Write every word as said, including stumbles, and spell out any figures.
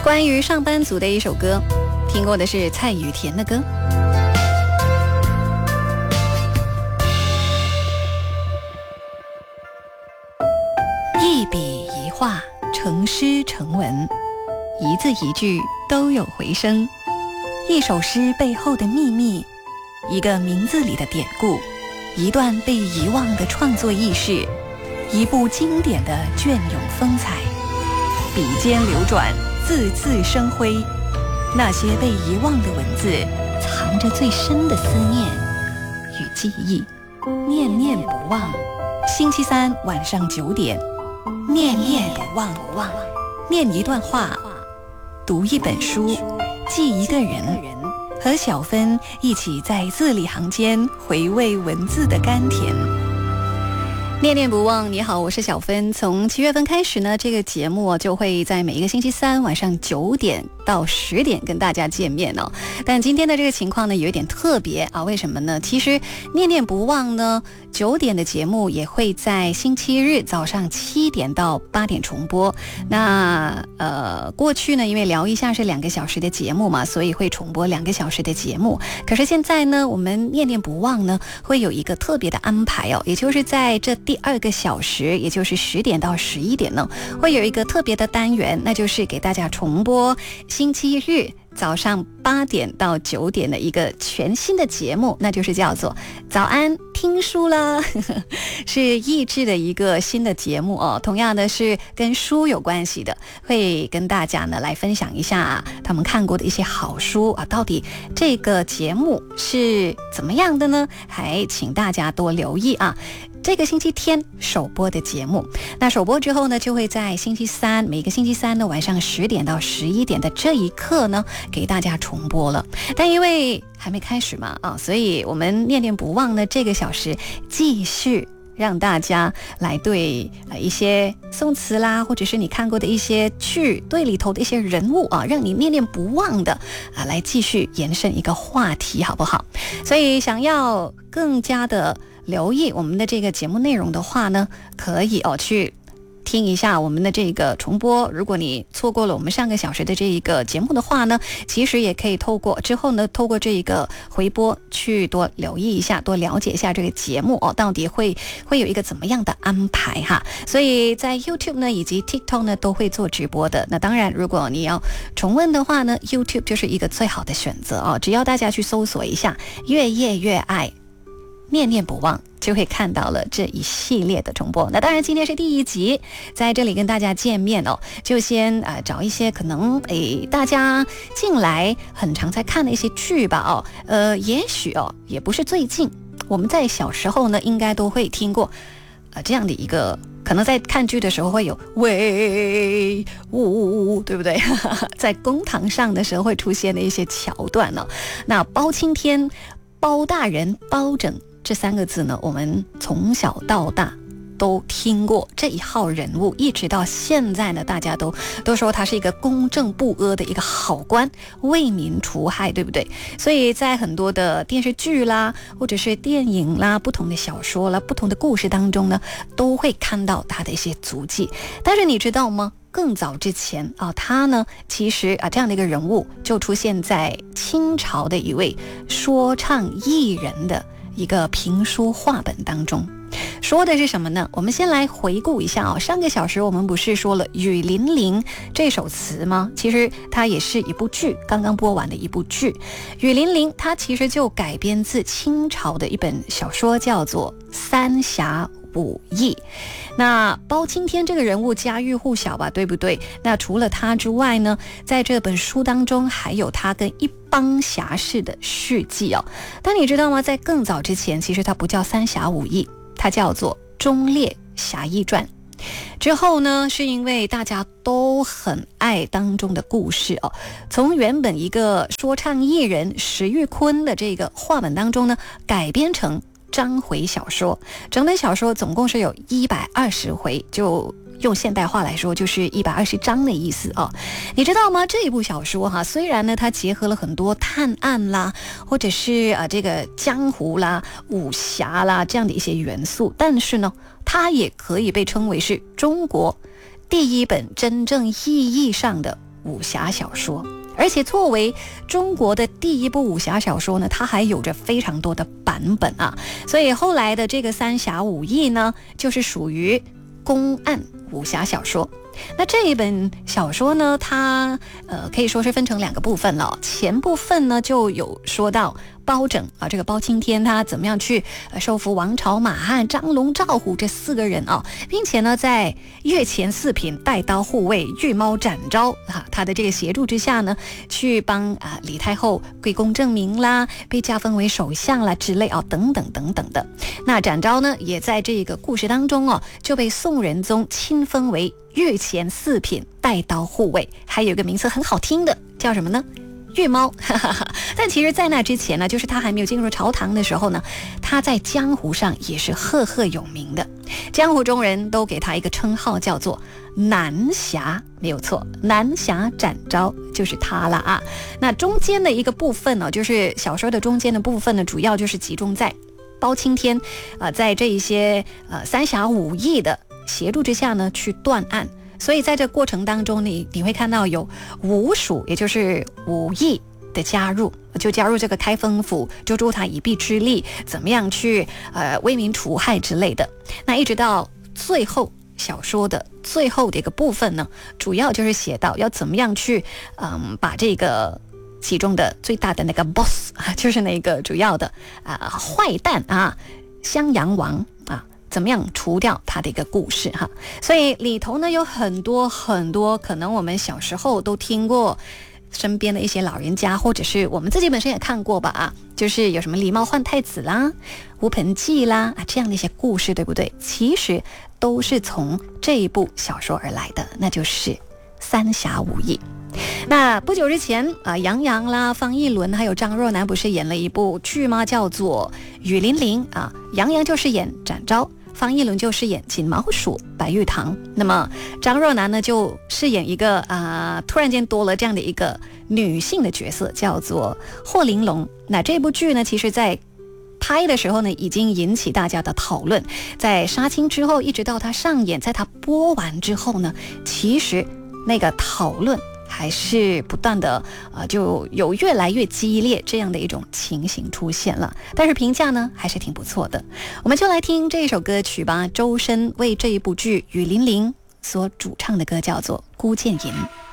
关于上班族的一首歌，听过的是蔡雨田的歌。一笔一画，成诗成文，一字一句都有回声。一首诗背后的秘密，一个名字里的典故，一段被遗忘的创作轶事，一部经典的隽永风采。笔尖流转，字字生辉，那些被遗忘的文字，藏着最深的思念与记忆，念念不忘。星期三晚上九点，念念不忘，念一段话，读一本书，记一个人，和小芬一起在字里行间回味文字的甘甜。念念不忘，你好，我是小芬。从七月份开始呢，这个节目就会在每一个星期三晚上九点到十点跟大家见面哦。但今天的这个情况呢，有一点特别啊，为什么呢？其实念念不忘呢，九点的节目也会在星期日早上七点到八点重播。那呃，过去呢，因为聊一下是两个小时的节目嘛，所以会重播两个小时的节目。可是现在呢，我们念念不忘呢，会有一个特别的安排哦，也就是在这第二个小时，也就是十点到十一点呢，会有一个特别的单元，那就是给大家重播星期日早上八点到九点的一个全新的节目，那就是叫做早安听书啦是益智的一个新的节目哦，同样的是跟书有关系的，会跟大家呢来分享一下他们看过的一些好书啊，到底这个节目是怎么样的呢？还请大家多留意啊。这个星期天首播的节目，那首播之后呢，就会在星期三，每个星期三的晚上十点到十一点的这一刻呢，给大家重播了。但因为还没开始嘛，啊，所以我们念念不忘呢，这个小时继续让大家来对呃一些宋词啦，或者是你看过的一些剧，对里头的一些人物啊，让你念念不忘的啊，来继续延伸一个话题，好不好？所以想要更加的留意我们的这个节目内容的话呢，可以哦去听一下我们的这个重播。如果你错过了我们上个小时的这一个节目的话呢，其实也可以透过之后呢，透过这一个回播去多留意一下，多了解一下这个节目哦，到底会会有一个怎么样的安排哈。所以在 YouTube 呢以及 TikTok 呢都会做直播的。那当然，如果你要重温的话呢 ，YouTube 就是一个最好的选择哦。只要大家去搜索一下“越夜越爱”。念念不忘，就会看到了这一系列的重播。那当然今天是第一集，在这里跟大家见面哦，就先呃找一些可能诶大家近来很常在看的一些剧吧哦，呃也许哦也不是最近，我们在小时候呢应该都会听过呃这样的一个，可能在看剧的时候会有喂呜呜呜，对不对？在公堂上的时候会出现的一些桥段呢、哦。那包青天、包大人、包拯这三个字呢，我们从小到大都听过这一号人物，一直到现在呢，大家都都说他是一个公正不阿的一个好官，为民除害，对不对？所以在很多的电视剧啦，或者是电影啦，不同的小说啦，不同的故事当中呢，都会看到他的一些足迹。但是你知道吗？更早之前啊，他呢，其实啊，这样的一个人物就出现在清朝的一位说唱艺人的一个评书话本当中。说的是什么呢？我们先来回顾一下啊、哦，上个小时我们不是说了《雨霖铃》这首词吗？其实它也是一部剧，刚刚播完的一部剧。《雨霖铃》它其实就改编自清朝的一本小说，叫做《三侠五义》。那包青天这个人物家喻户晓吧，对不对？那除了他之外呢，在这本书当中还有他跟一帮侠士的事迹哦。但你知道吗？在更早之前，其实它不叫三侠五义，它叫做忠烈侠义传。之后呢，是因为大家都很爱当中的故事哦，从原本一个说唱艺人石玉坤的这个话本当中呢，改编成章回小说。整本小说总共是有一百二十回，就用现代话来说就是一百二十章的意思哦。你知道吗？这一部小说哈，虽然呢它结合了很多探案啦，或者是啊这个江湖啦、武侠啦这样的一些元素，但是呢，它也可以被称为是中国第一本真正意义上的武侠小说。而且作为中国的第一部武侠小说呢，它还有着非常多的版本啊，所以后来的这个三侠五义呢，就是属于公案武侠小说。那这一本小说呢，它呃可以说是分成两个部分了。前部分呢就有说到包拯啊，这个包青天他怎么样去呃收服王朝马汉、张龙、赵虎这四个人啊，并且呢在月前四品带刀护卫御猫展昭啊，他的这个协助之下呢，去帮啊李太后归功正名啦，被加封为首相啦之类啊，等等等等的。那展昭呢，也在这个故事当中哦，就被宋仁宗亲封为月前四品带刀护卫，还有一个名字很好听的，叫什么呢？御猫。但其实在那之前呢，就是他还没有进入朝堂的时候呢，他在江湖上也是赫赫有名的，江湖中人都给他一个称号，叫做南侠，没有错，南侠展昭就是他了啊。那中间的一个部分呢，就是小说的中间的部分呢，主要就是集中在包青天啊、呃，在这一些呃三侠五义的协助之下呢，去断案。所以在这过程当中，你你会看到有武术，也就是武艺的加入，就加入这个开封府，就助他一臂之力，怎么样去呃为民除害之类的。那一直到最后小说的最后的一个部分呢，主要就是写到要怎么样去嗯把这个其中的最大的那个 boss 啊，就是那个主要的啊、呃、坏蛋啊，襄阳王啊。怎么样除掉他的一个故事哈，所以里头呢有很多很多可能我们小时候都听过，身边的一些老人家或者是我们自己本身也看过吧啊，就是有什么狸猫换太子啦、乌盆记啦啊这样的一些故事，对不对？其实都是从这一部小说而来的，那就是三侠五义。那不久之前啊，杨洋啦、方逸伦还有张若楠不是演了一部剧吗？叫做《雨霖铃》啊，杨洋就是演展昭，方逸伦就饰演锦毛鼠白玉堂，那么张若楠呢就饰演一个啊、呃，突然间多了这样的一个女性的角色，叫做霍玲珑。那这部剧呢，其实在拍的时候呢，已经引起大家的讨论。在杀青之后，一直到它上演，在它播完之后呢，其实那个讨论还是不断的呃，就有越来越激烈这样的一种情形出现了，但是评价呢还是挺不错的。我们就来听这首歌曲吧，周深为这一部剧《雨霖铃》所主唱的歌叫做《孤剑吟》。